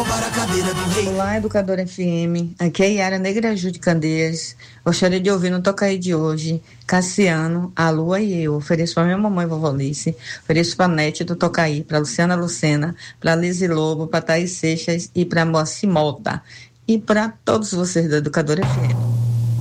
Olá, Educadora FM. Aqui é Yara Negraju de Candeias. Gostaria de ouvir no Tocaí de hoje Cassiano, a Lua e eu. Ofereço para minha mamãe, vovó Alice. Ofereço para a Nete do Tocaí, para Luciana Lucena, para Lise Lobo, para Thaís Seixas e para Moacir Mota. E para todos vocês da Educadora FM.